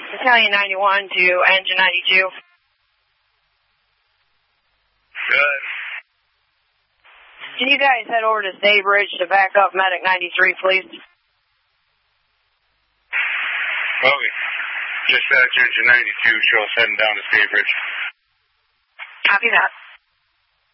Battalion 91 to Engine 92. Good. Can you guys head over to Stay Bridge to back up Medic 93, please? Okay. Dispatch Engine 92, show us heading down to Stay Bridge. Copy that.